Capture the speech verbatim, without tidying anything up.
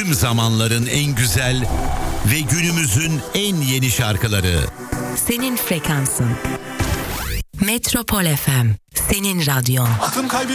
Tüm zamanların en güzel ve günümüzün en yeni şarkıları. Senin frekansın. Metropol F M. Senin radyon. Aklım kalbim